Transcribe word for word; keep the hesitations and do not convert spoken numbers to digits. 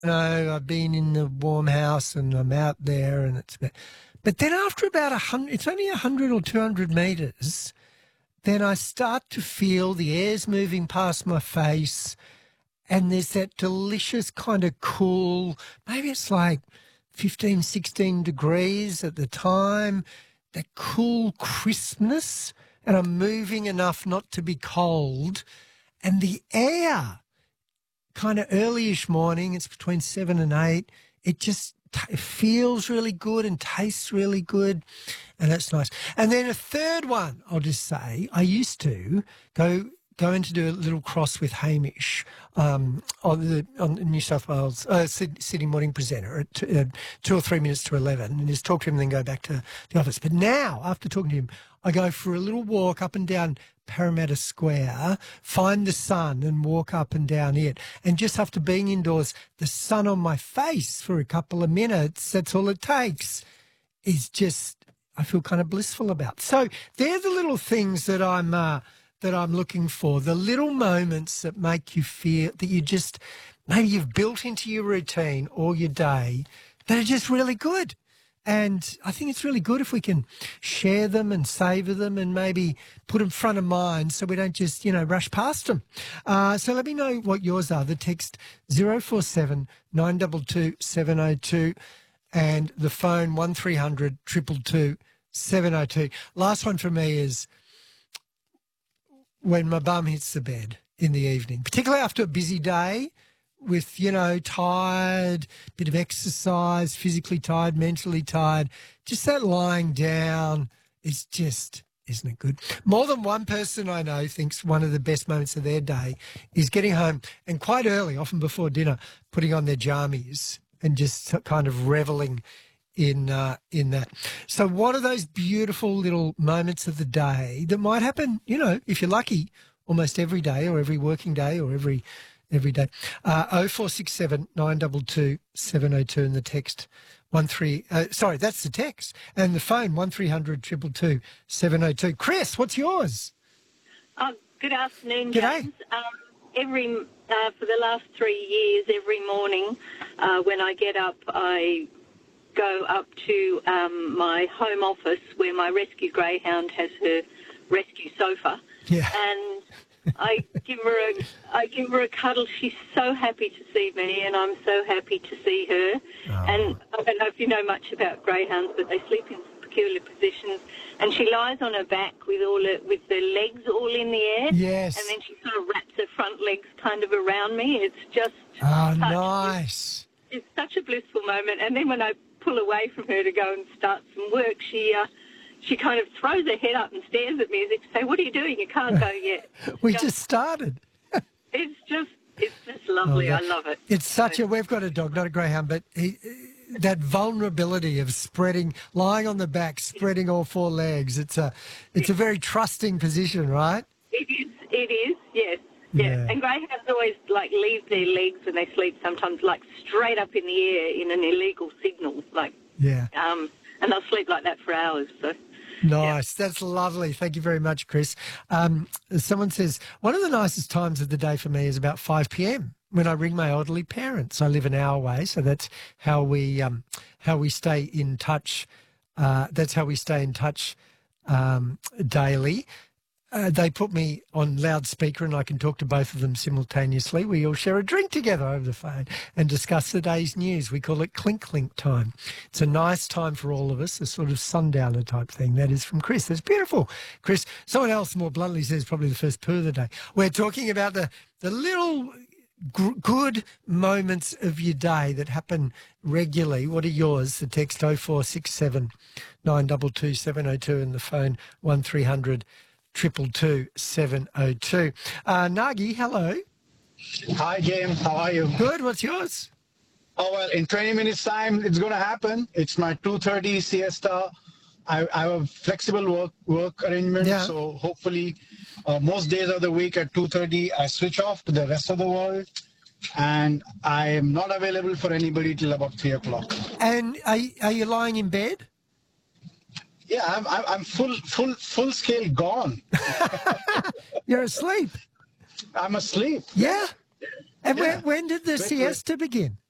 know, I've been in the warm house and I'm out there and it's, but then after about a hundred, it's only a hundred or two hundred metres, then I start to feel the air's moving past my face and there's that delicious kind of cool, maybe it's like fifteen, sixteen degrees at the time, that cool crispness, and I'm moving enough not to be cold. And the air, kind of early-ish morning, it's between seven and eight, it just t- it feels really good and tastes really good, and that's nice. And then a third one, I'll just say, I used to go going to do a little cross with Hamish um, on the on the New South Wales uh, Sydney Morning Presenter at t- uh, two or three minutes to eleven, and just talk to him and then go back to the office. But now, after talking to him, I go for a little walk up and down Parramatta Square, find the sun and walk up and down it. And just after being indoors, the sun on my face for a couple of minutes, that's all it takes, is just, I feel kind of blissful about. So they're the little things that I'm uh, that I'm looking for, the little moments that make you feel that you just, maybe you've built into your routine or your day that are just really good. And I think it's really good if we can share them and savour them and maybe put them front of mind so we don't just, you know, rush past them. Uh, so let me know what yours are. The text zero four seven nine two two seven zero two and the phone one three hundred two two two seven zero two. Last one for me is when my bum hits the bed in the evening, particularly after a busy day, with, you know, tired, bit of exercise, physically tired, mentally tired, just that lying down is just, isn't it good? More than one person I know thinks one of the best moments of their day is getting home and quite early, often before dinner, putting on their jammies and just kind of reveling in uh, in that. So what are those beautiful little moments of the day that might happen, you know, if you're lucky, almost every day or every working day or every every day? Uh, oh four six seven nine two two seven oh two and the text one three. Uh, sorry, that's the text and the phone one three hundred two two two seven oh two. Chris, what's yours? Oh, good afternoon, G'day. James. Um, every uh, for the last three years, every morning uh, when I get up, I go up to um, my home office where my rescue greyhound has her rescue sofa, Yeah. and I give her a I give her a cuddle. She's so happy to see me, and I'm so happy to see her. Oh. And I don't know if you know much about greyhounds, but they sleep in peculiar positions. And she lies on her back with all her, with the legs all in the air. Yes. And then she sort of wraps her front legs kind of around me. It's just Oh, such, nice. It's, it's such a blissful moment. And then when I pull away from her to go and start some work, she uh, she kind of throws her head up and stares at me as if to say, "What are you doing? You can't go yet." We just, just started. It's just, it's just lovely. Oh, I love it. It's such a, we've got a dog, not a greyhound, but he, that vulnerability of spreading, lying on the back, spreading all four legs. It's a, it's a very trusting position, right? It is, it is, yes. Yeah. Yeah. And greyhounds always, like, leave their legs when they sleep sometimes, like, straight up in the air in an illegal signal, like, Yeah. um, and they'll sleep like that for hours, so. Nice. Yeah. That's lovely. Thank you very much, Chris. Um, someone says, one of the nicest times of the day for me is about five p.m. when I ring my elderly parents. I live an hour away, so that's how we um, how we stay in touch. Uh, that's how we stay in touch um, daily. Uh, they put me on loudspeaker and I can talk to both of them simultaneously. We all share a drink together over the phone and discuss the day's news. We call it Clink Clink time. It's a nice time for all of us, a sort of sundowner type thing. That is from Chris. That's beautiful, Chris. Someone else more bluntly says probably the first poo of the day. We're talking about the, the little g- good moments of your day that happen regularly. What are yours? The text oh four six seven nine two two seven oh two and the phone one three hundred Triple two seven oh two. Uh, Nagi, hello. Hi, James. How are you? Good. What's yours? Oh, well, in twenty minutes' time, it's going to happen. It's my two thirty siesta. I, I have a flexible work work arrangement, Yeah. so hopefully uh, most days of the week at two thirty, I switch off to the rest of the world, and I am not available for anybody till about three o'clock. And are, are you lying in bed? Yeah, I'm, I'm I'm full, full, full scale gone. You're asleep? I'm asleep. Yeah. And Yeah. when, when did the Quick, siesta begin?